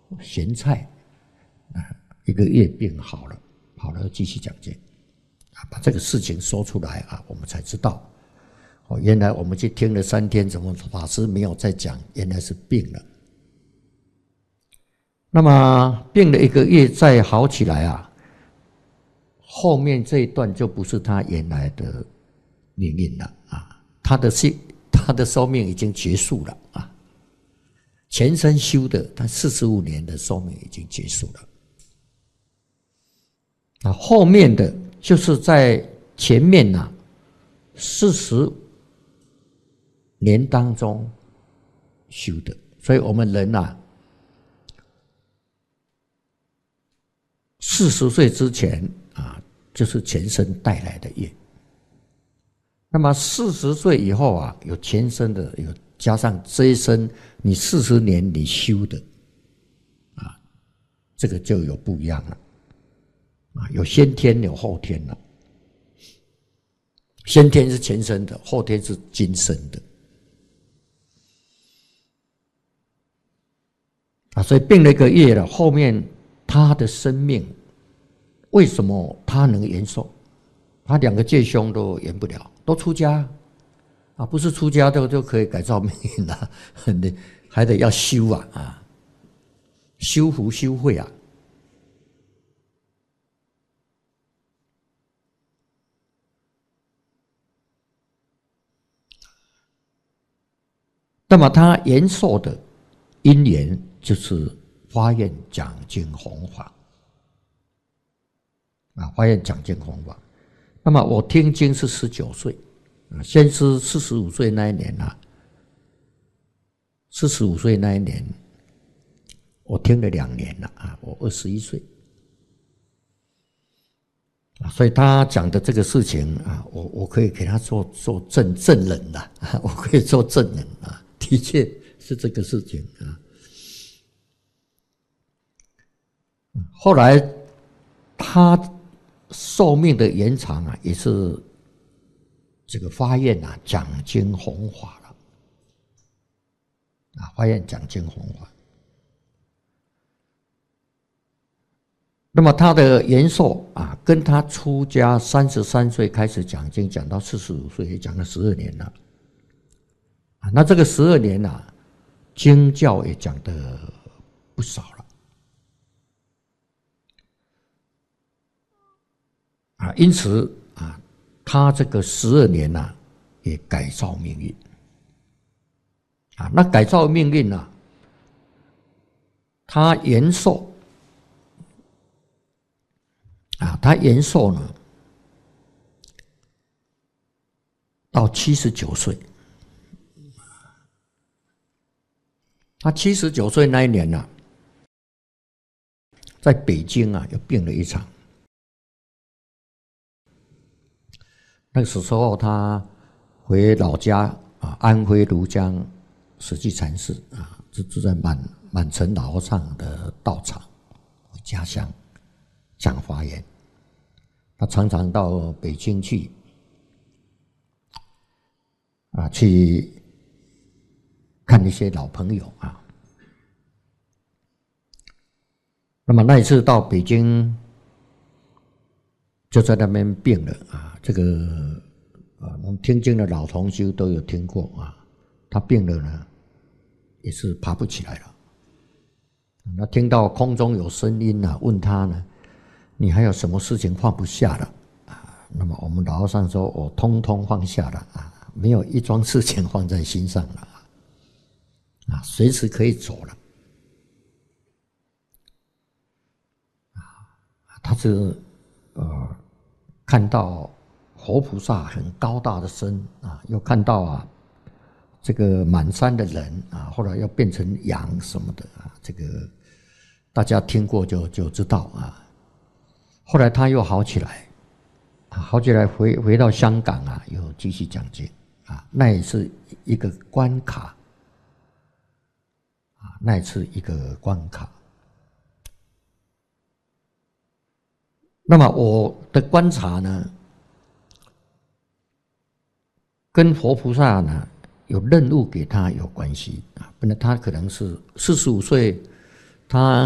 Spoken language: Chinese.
咸菜1个月病好了继续讲经把这个事情说出来我们才知道原来我们去听了3天，怎么法师没有再讲？原来是病了。那么病了1个月再好起来后面这一段就不是他原来的命运了他的寿命已经结束了前生修的，他45年的寿命已经结束了后面的就是在前面40年当中修的，所以我们人40岁之前就是前生带来的业。那么40岁以后有前生的，有加上这一生你40年你修的这个就有不一样了有先天有后天了。先天是前生的，后天是今生的所以病了1个月了，后面他的生命为什么他能延寿？他2个戒凶都延不了，都出家不是出家就可以改造命运了还得要修修福修慧那么他延寿的因缘就是发愿讲经弘法发愿讲经弘法。那么我听经是19岁先是45岁那一年45岁那一年我听了2年了我21岁所以他讲的这个事情我可以给他做证人我可以做证人的确是这个事情后来他寿命的延长也是这个发愿讲经弘法了发愿讲经弘法。那么他的延寿跟他出家33岁开始讲经，讲到45岁，也讲了12年了那这个12年经教也讲得不少了因此他这个12年也改造命运那改造命运他延寿他延寿呢到79岁。他79岁那一年在北京又病了一场。那个时候他回老家安徽庐江实际禅寺住在满城老和尚的道场家乡讲法言。他常常到北京去去看一些老朋友那么那一次到北京，就在那边病了这个我们听经的老同修都有听过他病了呢，也是爬不起来了。那听到空中有声音问他呢，你还有什么事情放不下了那么我们老和尚说，我通通放下了没有一桩事情放在心上了随时可以走了他是看到活菩萨很高大的身又看到这个满山的人后来要变成羊什么的这个大家听过就知道后来他又好起来回到香港又继续讲经那也是一个关卡那也是一个关卡。那么我的观察呢，跟佛菩萨呢有任务给他有关系不然他可能是45岁，他